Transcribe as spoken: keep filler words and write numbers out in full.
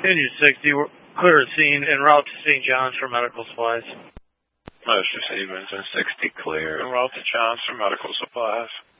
Union sixty, we're clear at scene en route to Saint John's for medical supplies. Motion Stevens and sixty clear en route to John's for medical supplies.